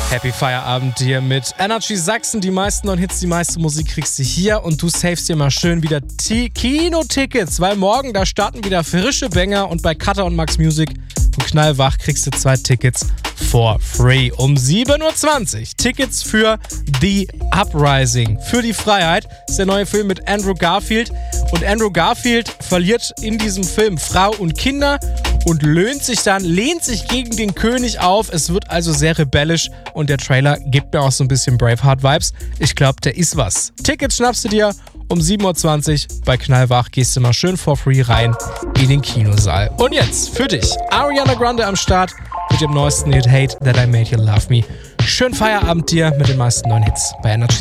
Happy Feierabend dir mit Energy Sachsen. Die meisten neuen Hits, die meiste Musik kriegst du hier und du savest dir mal schön wieder Kinotickets, weil morgen, da starten wieder frische Banger und bei Cutter und Max Music von Knallwach kriegst du 2 Tickets for free. Um 7.20 Uhr Tickets für The Uprising, für die Freiheit. Das ist der neue Film mit Andrew Garfield. Und Andrew Garfield verliert in diesem Film Frau und Kinder und lehnt sich gegen den König auf. Es wird also sehr rebellisch und der Trailer gibt mir auch so ein bisschen Braveheart-Vibes. Ich glaube, der ist was. Tickets schnappst du dir um 7.20 Uhr bei Knallwach. Gehst du mal schön for free rein in den Kinosaal. Und jetzt für dich Ariana Grande am Start mit dem neuesten Hit Hate That I Made You Love Me. Schönen Feierabend dir mit den meisten neuen Hits bei Energy.